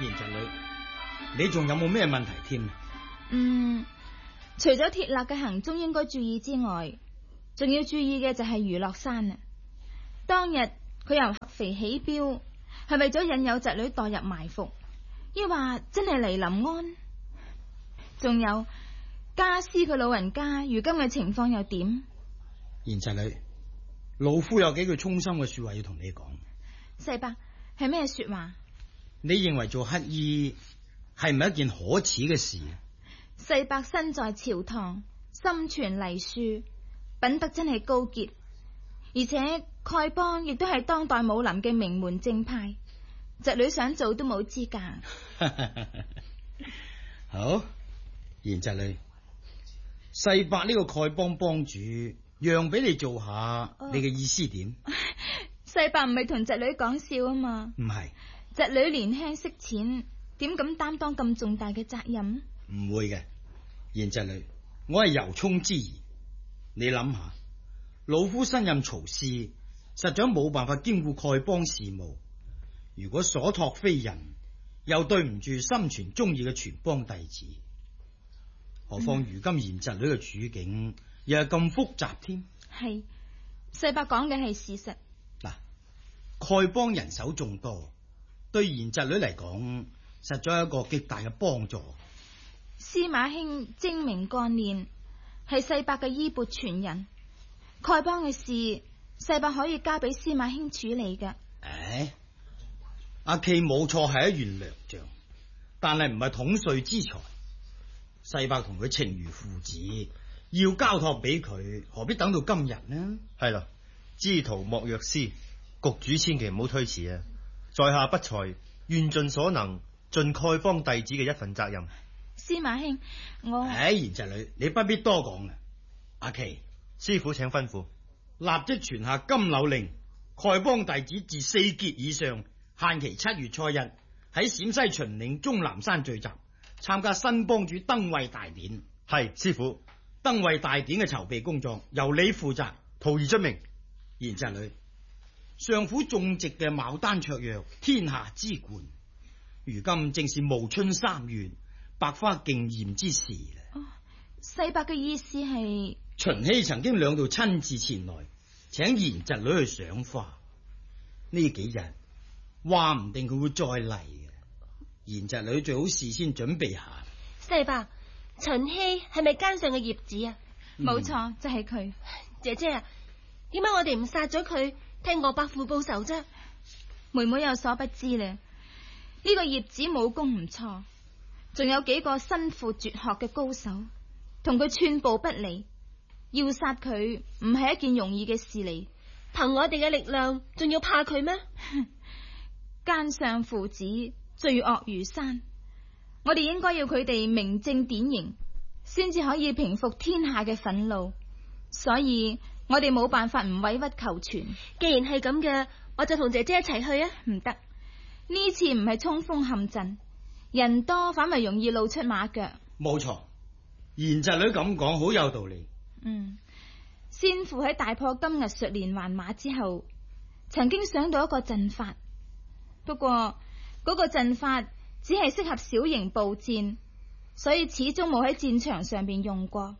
賢侄女，你仲有冇咩問題添？ 除咗鐵勒嘅行蹤應該注意之外，仲要注意嘅就係娛樂山啊。當日佢由合肥起標，係為咗引誘侄女墮入埋伏，抑或真係嚟臨安？仲有家師佢老人家如今嘅情況又點？ 賢侄女，老夫有幾句衷心嘅說話要同你講。 世伯，係咩說話？ 你認為做乞兒係唔係一件可恥嘅事？ 世伯身在朝堂，心存黎庶，品德真係高潔，而且丐幫亦都係當代武林嘅名門正派，侄女想做都冇資格。 好，賢侄女，世伯呢個丐幫幫主讓俾你做下，你嘅意思點？ 世伯唔係同侄女講笑啊嘛。 唔係， 侄女年輕識淺，點敢擔當咁重大嘅責任？ 唔會嘅，賢侄女，我係由衷之言。你諗下，老夫身任曹司，實在冇辦法兼顧丐幫事務。如果所託非人，又對唔住心存中意嘅全幫弟子。何況如今賢侄女嘅處境又係咁複雜添。 係，世伯講嘅係事實。 嗱，丐幫人手眾多，對賢侄女嚟講，實在係一個極大嘅幫助。 司馬兄精明幹練，係世伯嘅衣缽傳人。丐幫嘅事，世伯可以交俾司馬兄處理㗎。 阿驥冇錯係一員良將，但係唔係統帥之才。世伯同佢情如父子，要交託俾佢，何必等到今日呢？ 係啦，知途莫若斯，局主千祈唔好推遲啊！在下不才，願盡所能，盡丐幫弟子嘅一份責任。 司馬兄，我賢侄女，你不必多講啦。阿驥， 師傅請吩咐， 立即傳下金柳令，丐幫弟子自4傑以上，限期7月初1喺陝西秦嶺終南山聚集，參加新幫主登位大典。 係師傅， 登位大典嘅籌備工作由你負責。 徒兒遵命。 賢侄女，上府種植嘅牡丹芍藥，天下之冠，如今正是暮春3月，百花競艷之時啦。 世伯嘅意思係， 秦希曾經2度親自前來，請賢侄女去賞花。呢幾日話唔定佢會再嚟嘅，賢侄女最好事先準備下。 世伯，秦希係咪奸上嘅葉子啊？ 冇錯，就係佢。 姐姐啊，點解我哋唔殺咗佢，替岳伯父報仇啫？ 妹妹有所不知咧，呢個葉子武功唔錯，仲有幾個身負絕學嘅高手，同佢寸步不離。要殺佢唔係一件容易嘅事嚟。 憑我哋嘅力量，仲要怕佢咩？ 奸相父子，罪惡如山。我哋應該要佢哋明正典刑，先至可以平復天下嘅憤怒。所以我哋冇辦法唔委屈求全。 既然係咁嘅，我就同姐姐一齊去啊！ 唔得，呢次唔係衝鋒陷陣，人多反為容易露出馬腳。 冇錯，賢侄女咁講好有道理。 先父喺大破金屹術連環馬之後，曾經想到一個陣法，不過嗰個陣法只係適合小型步戰，所以始終冇喺戰場上邊用過。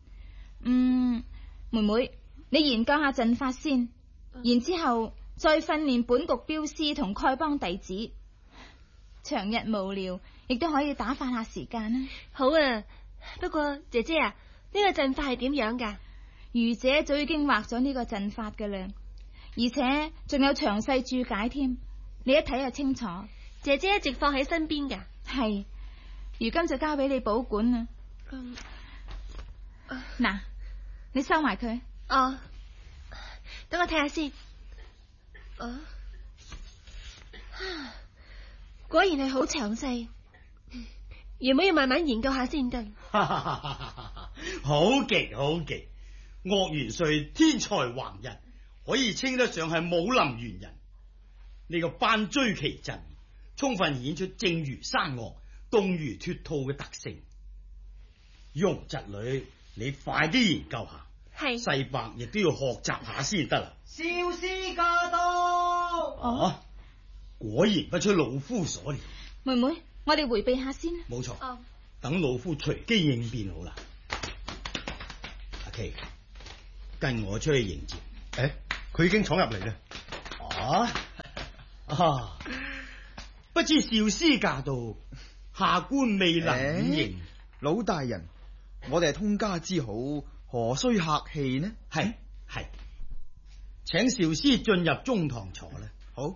妹妹，你研究下陣法先，然之後再訓練本局鏢師同丐幫弟子。長日無聊，亦都可以打發下時間啊。 好啊，不過姐姐啊，呢個陣法係點樣噶？ 愚者早已經畫咗呢個陣法噶啦，而且仲有詳細注解添，你一睇就清楚。 姐姐一直放喺身邊噶。 係，如今就交俾你保管啦。嗱，你收埋佢。 哦，等我睇下先。果然係好詳細，原本要慢慢研究下先得。 好極好極，岳元帥天才橫溢，可以稱得上係武林元人。呢個班追奇陣，充分顯出靜如山岳，動如脫兔嘅特性。容侄女，你快啲研究下。 係。 世伯亦都要學習下先得啦。 少師駕到。 果然不出老夫所料。 妹妹，我哋回避下先。 冇錯， 哦， 等老夫隨機應變好啦。阿琪，跟我出去迎接。 誒，佢已經闖入嚟啦。 不知少師駕到，下官未能遠迎。 老大人，我哋係通家之好，何須客氣呢？ 係，請少師進入中堂坐啦。 好，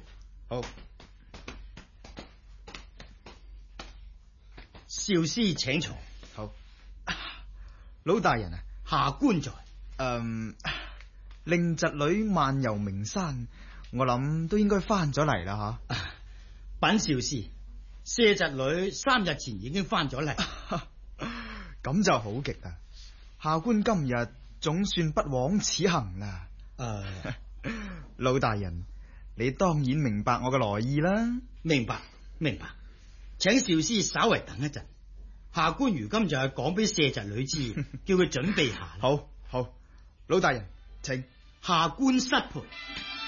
少師請坐。 好。老大人啊， 下官在。 令侄女漫遊名山，我諗都應該翻咗嚟啦吓。 稟少師，謝侄女3日前已經翻咗嚟。 咁就好極啦。下官今日總算不枉此行啦。老大人，你當然明白我嘅來意啦。 明白。請少師稍為等一陣，下官如今就係講俾謝侄女知，叫佢準備下。 好，老大人，請。 下官失陪。